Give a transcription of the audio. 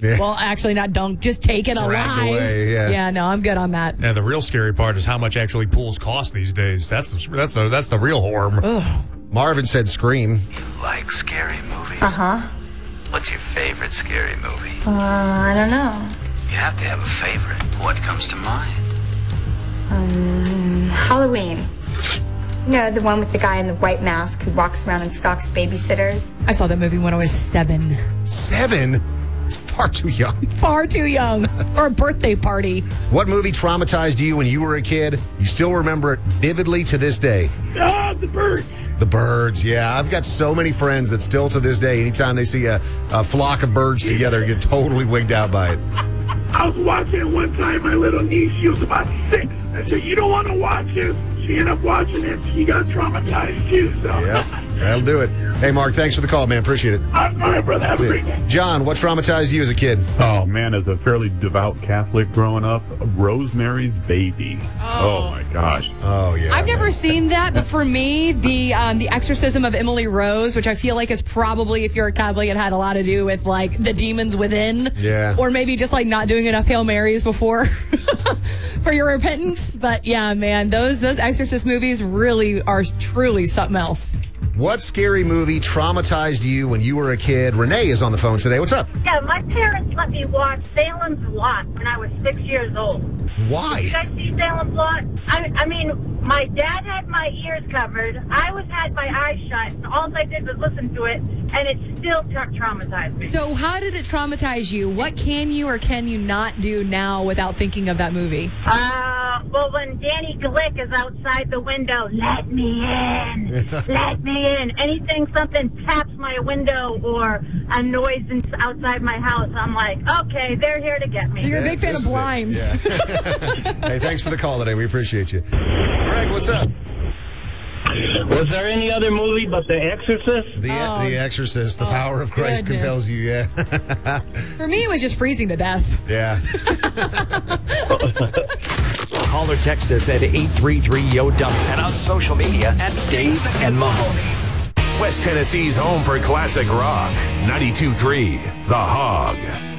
Yeah. Well, actually not dunked, just taken Dragged alive. away, yeah. No, I'm good on that. And the real scary part is how much actually pools cost these days. That's the real horror. Ugh. Marvin said Scream. You like scary movies? Uh-huh. What's your favorite scary movie? I don't know. You have to have a favorite. What comes to mind? Halloween. You know, the one with the guy in the white mask who walks around and stalks babysitters? I saw that movie when I was 7. 7? It's far too young. Far too young. Or a birthday party. What movie traumatized you when you were a kid? You still remember it vividly to this day? The Birds. The birds, yeah. I've got so many friends that still to this day, anytime they see a flock of birds together, get totally wigged out by it. I was watching it one time. My little niece, she was about 6. I said, you don't want to watch it. She ended up watching it. She got traumatized, too. So. Yeah, that'll do it. Hey, Mark, thanks for the call, man. Appreciate it. All right, brother. Have a great day. John, what traumatized you as a kid? Oh, man, as a fairly devout Catholic growing up, Rosemary's Baby. Oh my gosh. Oh, yeah. I've never seen that, but for me, the exorcism of Emily Rose, which I feel like is probably, if you're a Catholic, it had a lot to do with like the demons within. Yeah. Or maybe just like not doing enough Hail Marys before for your repentance. But yeah, man, those exorcist movies really are truly something else. What scary movie traumatized you when you were a kid? Renee is on the phone today. What's up? Yeah, my parents let me watch Salem's Lot when I was 6 years old. Why? Did you guys see Salem's Lot? I mean, my dad had my ears covered. I had my eyes shut. And all I did was listen to it, and it still traumatized me. So how did it traumatize you? What can you or can you not do now without thinking of that movie? Well, when Danny Glick is outside the window, let me in, let me in. Anything, something taps my window or a noise outside my house, I'm like, okay, they're here to get me. So you're a big fan of Blinds. Yeah. Hey, thanks for the call today. We appreciate you. Greg, what's up? Was there any other movie but The Exorcist? The Exorcist, the power of Christ compels you, yeah. For me, it was just freezing to death. Yeah. Call or text us at 833-YO-DUMP and on social media at Dave and Mahoney. West Tennessee's home for classic rock. 92.3 The Hog.